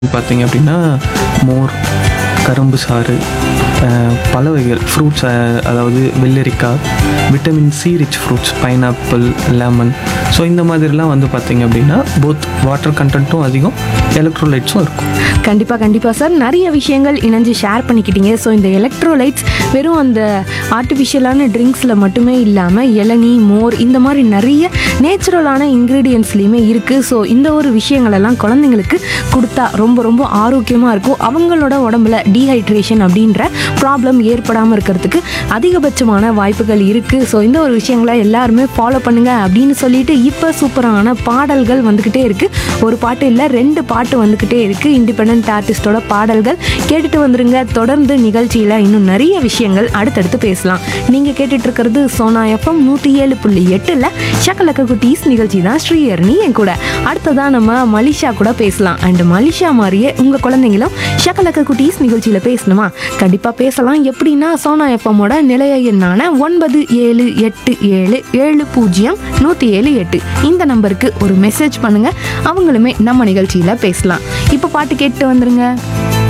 பார்த்தீங்க அப்படின்னா மோர், கரும்பு சாறு, பல வகைகள் ஃப்ரூட்ஸ், அதாவது வெள்ளரிக்காய், vitamin C rich fruits, pineapple, lemon. So இந்த மாதிரிலாம் வந்து பார்த்தீங்க அப்படின்னா போத் வாட்டர் கண்டென்ட்டும் அதிகம், எலக்ட்ரோலைட்ஸும் இருக்கும். கண்டிப்பாக சார், நிறைய விஷயங்கள் இணைஞ்சு ஷேர் பண்ணிக்கிட்டீங்க. ஸோ இந்த எலக்ட்ரோலைட்ஸ் வெறும் அந்த ஆர்டிஃபிஷியலான ட்ரிங்க்ஸில் மட்டுமே இல்லாமல் இளநீ, மோர், இந்த மாதிரி நிறைய நேச்சுரலான இன்க்ரீடியன்ட்ஸ்லேயுமே இருக்குது. ஸோ இந்த ஒரு விஷயங்களெல்லாம் குழந்தைங்களுக்கு கொடுத்தா ரொம்ப ரொம்ப ஆரோக்கியமாக இருக்கும். அவங்களோட உடம்புல டீஹைட்ரேஷன் அப்படின்ற ப்ராப்ளம் ஏற்படாமல் இருக்கிறதுக்கு அதிகபட்சமான வாய்ப்புகள் இருக்குது. ஸோ இந்த ஒரு விஷயங்களை எல்லாருமே ஃபாலோ பண்ணுங்கள் அப்படின்னு சொல்லிட்டு இப்போ சூப்பரான பாடல்கள் வந்துக்கிட்டே இருக்குது. ஒரு பாட்டு இல்லை, 2 பாட்டு வந்துக்கிட்டே இருக்குது. இண்டிபெண்ட் ஆர்டிஸ்டோட பாடல்கள் கேட்டுட்டு வந்துருங்க. தொடர்ந்து நிகழ்ச்சியில் இன்னும் நிறைய விஷயங்கள் அடுத்தடுத்து பேசலாம். நீங்கள் கேட்டுட்டு இருக்கிறது சோனா எஃப்எம் 107.8 ஷக்கலக்க குட்டீஸ் நிகழ்ச்சி தான். ஸ்ரீஹரணி என் கூட. அடுத்ததான் நம்ம மலிஷா கூட பேசலாம். அண்ட் மலிஷா மாதிரியே உங்கள் குழந்தைங்களும் ஷக்கலக்க குட்டீஸ் நிகழ்ச்சியில் பேசணுமா? கண்டிப்பாக பேசலாம். எப்படின்னா சோனா எஃப்எம்மோட நிலைய எண்ணான 9787070178 இந்த நம்பருக்கு ஒரு மெசேஜ் பண்ணுங்க. அவங்களுமே நம்ம நிகழ்ச்சியில் பேசலாம். இப்போ பாட்டு கேட்டு வந்துருங்க.